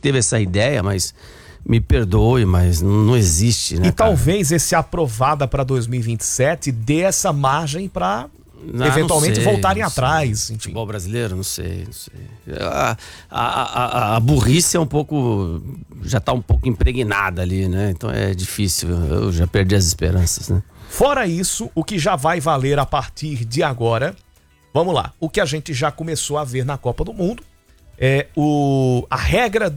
teve essa ideia, mas me perdoe, mas não existe, né? E talvez esse aprovada para 2027 dê essa margem para eventualmente voltarem atrás. Enfim. Futebol brasileiro, não sei. A burrice é um pouco, já tá um pouco impregnada ali, né? Então é difícil, eu já perdi as esperanças, né? Fora isso, o que já vai valer a partir de agora, vamos lá, o que a gente já começou a ver na Copa do Mundo é a regra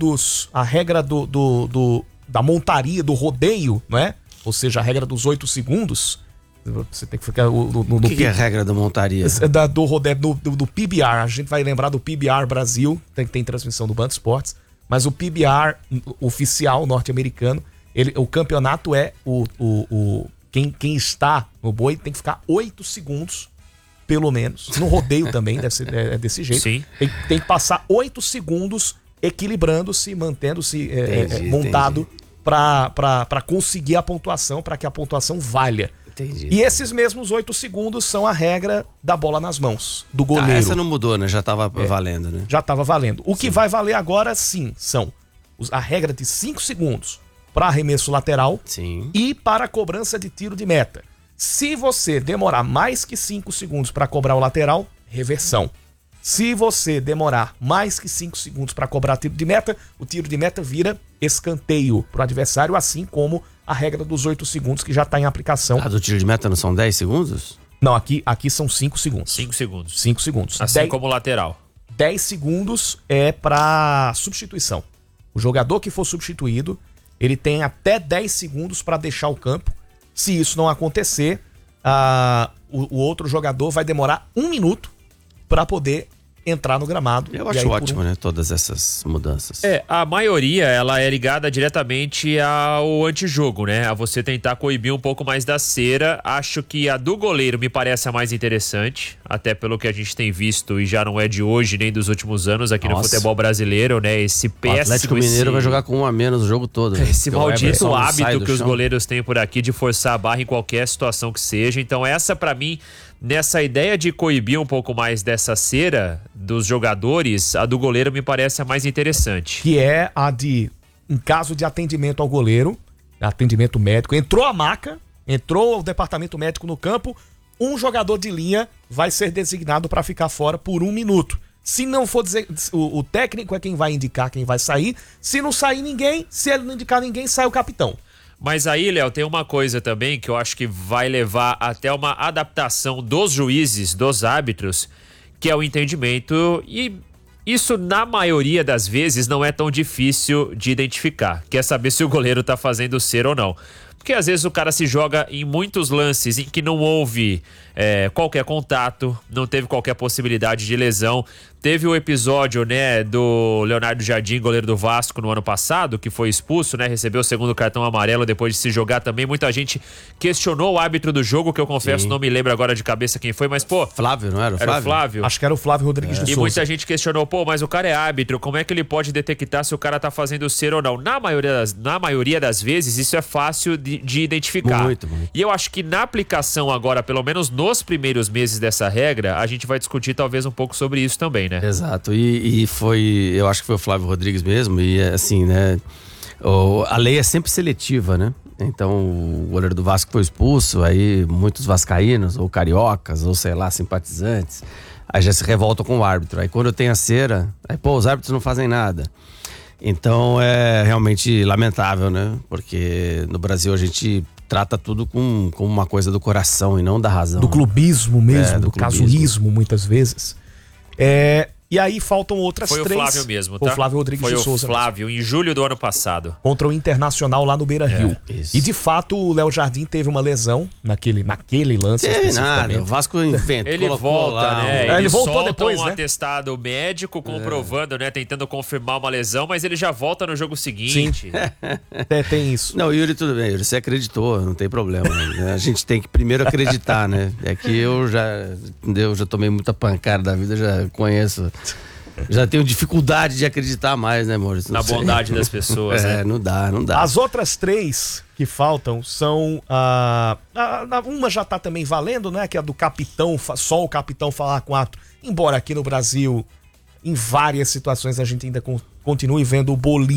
da montaria, do rodeio, não é? Ou seja, a regra dos 8 segundos. Você tem que ficar o que é a regra da montaria? Do rodeio, do PBR. A gente vai lembrar do PBR Brasil, tem transmissão do Band Esportes, mas o PBR oficial norte-americano, o campeonato é quem está no boi tem que ficar 8 segundos, pelo menos. No rodeio também deve ser desse jeito. Sim. Tem que passar 8 segundos equilibrando-se, mantendo-se montado para conseguir a pontuação, para que a pontuação valha. Entendi. E esses mesmos 8 segundos são a regra da bola nas mãos, do goleiro. Essa não mudou, né? Já estava valendo, né? Já estava valendo. O que vai valer agora, sim, são a regra de 5 segundos para arremesso lateral, sim, e para a cobrança de tiro de meta. Se você demorar mais que 5 segundos para cobrar o lateral, reversão. Se você demorar mais que 5 segundos para cobrar tiro de meta, o tiro de meta vira escanteio para o adversário, assim como a regra dos 8 segundos que já está em aplicação. A do tiro de meta não são 10 segundos? Não, aqui são 5 segundos. 5 segundos. 5 segundos. Assim como o lateral. 10 segundos é para substituição. O jogador que for substituído, ele tem até 10 segundos para deixar o campo. Se isso não acontecer, o outro jogador vai demorar 1 minuto para poder entrar no gramado. Eu acho ótimo, né? Todas essas mudanças. A maioria, ela é ligada diretamente ao antijogo, né? A você tentar coibir um pouco mais da cera. Acho que a do goleiro me parece a mais interessante, até pelo que a gente tem visto, e já não é de hoje nem dos últimos anos aqui no futebol brasileiro, né? Esse péssimo... O Atlético Mineiro vai jogar com 1 a menos o jogo todo. Né? Esse maldito hábito que os goleiros têm por aqui de forçar a barra em qualquer situação que seja. Então essa, pra mim, nessa ideia de coibir um pouco mais dessa cera dos jogadores, a do goleiro me parece a mais interessante. Que é a de, em caso de atendimento ao goleiro, atendimento médico, entrou a maca, entrou o departamento médico no campo, um jogador de linha vai ser designado para ficar fora por 1 minuto. Se não for o técnico é quem vai indicar quem vai sair. Se não sair ninguém, se ele não indicar ninguém, sai o capitão. Mas aí, Léo, tem uma coisa também que eu acho que vai levar até uma adaptação dos juízes, dos árbitros, que é o entendimento, e isso na maioria das vezes não é tão difícil de identificar, que é saber se o goleiro tá fazendo cera ou não. Porque às vezes o cara se joga em muitos lances em que não houve qualquer contato, não teve qualquer possibilidade de lesão. Teve o episódio, né, do Leonardo Jardim, goleiro do Vasco, no ano passado, que foi expulso, né, recebeu o 2º cartão amarelo depois de se jogar também. Muita gente questionou o árbitro do jogo, que eu confesso, não me lembro agora de cabeça quem foi, mas pô... Flávio, não era o Flávio? Era o Flávio. Acho que era o Flávio Rodrigues de Souza. E muita gente questionou, mas o cara é árbitro, como é que ele pode detectar se o cara tá fazendo cera ou não? Na maioria das vezes, isso é fácil de identificar. Muito. E eu acho que na aplicação agora, pelo menos nos primeiros meses dessa regra, a gente vai discutir talvez um pouco sobre isso também, né? Exato, e foi, eu acho que foi o Flávio Rodrigues mesmo, e assim, né, a lei é sempre seletiva, né? Então o goleiro do Vasco foi expulso, aí muitos vascaínos, ou cariocas, ou sei lá, simpatizantes, aí já se revoltam com o árbitro. Aí quando tem a cera, aí os árbitros não fazem nada. Então é realmente lamentável, né? Porque no Brasil a gente trata tudo com uma coisa do coração e não da razão. Do clubismo mesmo, do casuísmo muitas vezes. E aí faltam outras três. Foi o Flávio mesmo, tá? Foi o Flávio Rodrigues de Souza. Foi o Flávio, em julho do ano passado. Contra o Internacional lá no Beira-Rio. E de fato o Léo Jardim teve uma lesão naquele lance especificamente. O Vasco inventou. Ele volta, lá, né? Ele voltou depois, um né? atestado médico comprovando, né? Tentando confirmar uma lesão, mas ele já volta no jogo seguinte. Sim. Tem isso. Não, Yuri, tudo bem, Yuri, você acreditou, não tem problema. Né? A gente tem que primeiro acreditar, né? É que eu já tomei muita pancada da vida, já conheço. Já tenho dificuldade de acreditar mais, né, Maurício? Na bondade das pessoas, né? Não dá. As outras 3 que faltam são... uma já tá também valendo, né? Que é a do capitão, só o capitão falar com o árbitro. Embora aqui no Brasil, em várias situações, a gente ainda continue vendo o bolinho